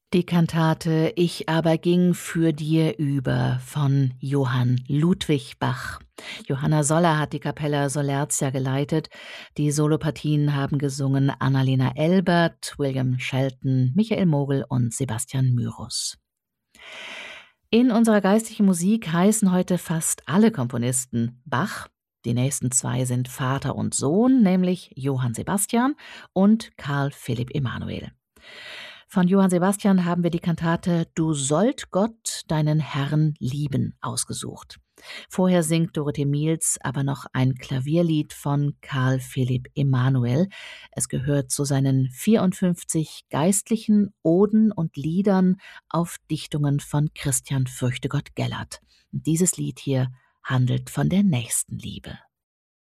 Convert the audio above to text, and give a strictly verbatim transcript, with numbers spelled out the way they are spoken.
Die Kantate „Ich aber ging für dir über“ von Johann Ludwig Bach. Johanna Soller hat die Capella Solertia geleitet. Die Solopartien haben gesungen Annalena Elbert, William Shelton, Michael Mogel und Sebastian Myrus. In unserer geistlichen Musik heißen heute fast alle Komponisten Bach. Die nächsten zwei sind Vater und Sohn, nämlich Johann Sebastian und Karl Philipp Emanuel. Von Johann Sebastian haben wir die Kantate „Du sollt Gott, deinen Herrn lieben“ ausgesucht. Vorher singt Dorothee Miels aber noch ein Klavierlied von Karl Philipp Emanuel. Es gehört zu seinen vierundfünfzig geistlichen Oden und Liedern auf Dichtungen von Christian Fürchtegott Gellert. Und dieses Lied hier handelt von der Nächstenliebe.